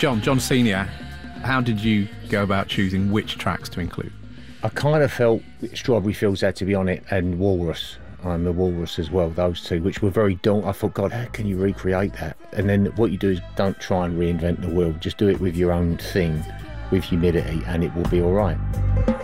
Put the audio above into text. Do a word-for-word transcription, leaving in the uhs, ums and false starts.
John, John Senior, how did you go about choosing which tracks to include? I kind of felt Strawberry Fields had to be on it, and Walrus. Um, the Walrus as well, those two, which were very daunting. I thought, God, how can you recreate that? And then what you do is don't try and reinvent the wheel. Just do it with your own thing, with humidity, and it will be all right.